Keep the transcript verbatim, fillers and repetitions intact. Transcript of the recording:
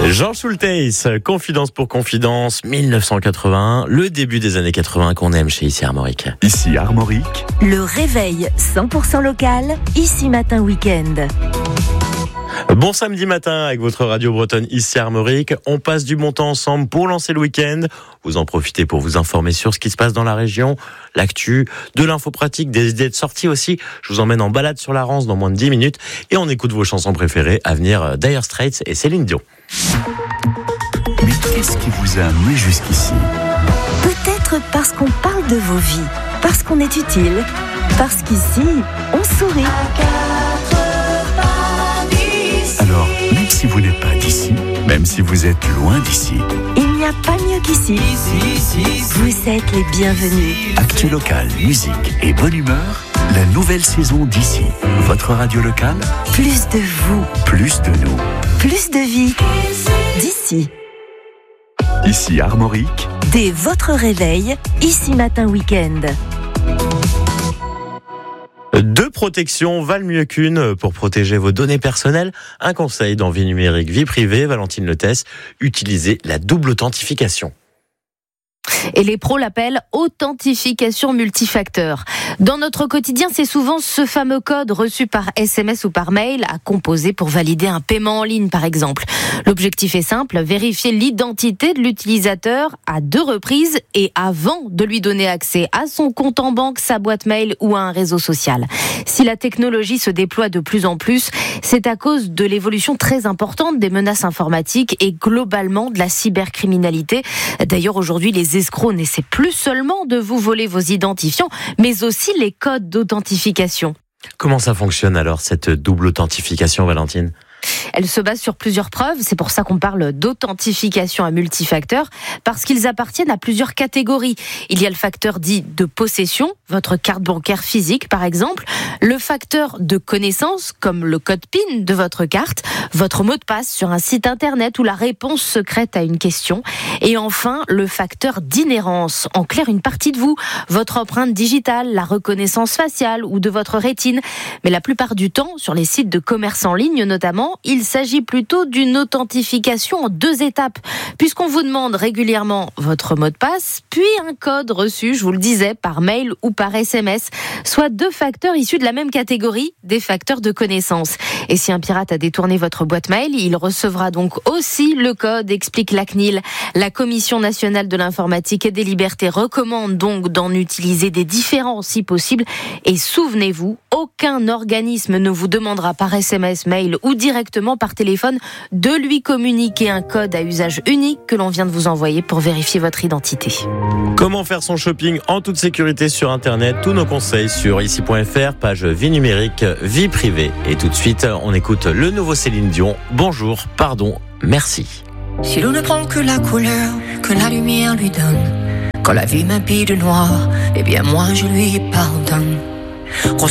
Jean Schulteis, Confidence pour Confidence, dix-neuf cent quatre-vingt-un, le début des années quatre-vingts qu'on aime chez Ici Armorique. Ici Armorique. Le réveil cent pour cent local, Ici Matin Week-end. Bon samedi matin avec votre radio bretonne Ici Armorique. On passe du bon temps ensemble pour lancer le week-end. Vous en profitez pour vous informer sur ce qui se passe dans la région, l'actu, de l'info pratique, des idées de sortie aussi. Je vous emmène en balade sur la Rance dans moins de dix minutes et on écoute vos chansons préférées à venir Dire Straits et Céline Dion. Mais qu'est-ce qui vous a amené jusqu'ici ? Peut-être parce qu'on parle de vos vies, parce qu'on est utile, parce qu'ici, on sourit. Alors, même si vous n'êtes pas d'ici, même si vous êtes loin d'ici, Il n'y a pas mieux qu'ici. Vous êtes les bienvenus. actu local, musique et bonne humeur, la nouvelle saison d'Ici. Votre radio locale, Plus de vous, plus de nous. plus de vie. D'ici, Ici Armorique, dès votre réveil, Ici Matin Week-end. Deux protections valent mieux qu'une pour protéger vos données personnelles. Un conseil dans Vie numérique, vie privée, Valentine Letès, utilisez la double authentification. Et les pros l'appellent authentification multifacteur. Dans notre quotidien, c'est souvent ce fameux code reçu par S M S ou par mail à composer pour valider un paiement en ligne, par exemple. L'objectif est simple, vérifier l'identité de l'utilisateur à deux reprises et avant de lui donner accès à son compte en banque, sa boîte mail ou à un réseau social. Si la technologie se déploie de plus en plus, c'est à cause de l'évolution très importante des menaces informatiques et globalement de la cybercriminalité. D'ailleurs, aujourd'hui, les escrocs n'essaient plus seulement de vous voler vos identifiants, mais aussi les codes d'authentification. Comment ça fonctionne alors, cette double authentification, Valentine ? Elle se base sur plusieurs preuves, c'est pour ça qu'on parle d'authentification à multifacteur, parce qu'ils appartiennent à plusieurs catégories. Il y a le facteur dit de possession, votre carte bancaire physique par exemple, le facteur de connaissance, comme le code PIN de votre carte, votre mot de passe sur un site internet ou la réponse secrète à une question, et enfin le facteur d'inhérence, en clair une partie de vous, votre empreinte digitale, la reconnaissance faciale ou de votre rétine. Mais la plupart du temps, sur les sites de commerce en ligne notamment, il s'agit plutôt d'une authentification en deux étapes, puisqu'on vous demande régulièrement votre mot de passe, puis un code reçu, je vous le disais, par mail ou par S M S, soit deux facteurs issus de la même catégorie, des facteurs de connaissance. Et si un pirate a détourné votre boîte mail, il recevra donc aussi le code, explique la C N I L. La Commission nationale de l'informatique et des libertés recommande donc d'en utiliser des différents si possible. Et souvenez-vous, aucun organisme ne vous demandera par S M S, mail ou directement par téléphone de lui communiquer un code à usage unique que l'on vient de vous envoyer pour vérifier votre identité. Comment faire son shopping en toute sécurité sur Internet ? Tous nos conseils sur ici point f r, page vie numérique, vie privée. Et tout de suite, on écoute le nouveau Céline Dion. Bonjour, pardon, merci. Si l'on ne prend que la couleur que la lumière lui donne, quand la vie m'habille de noir, eh bien moi je lui pardonne.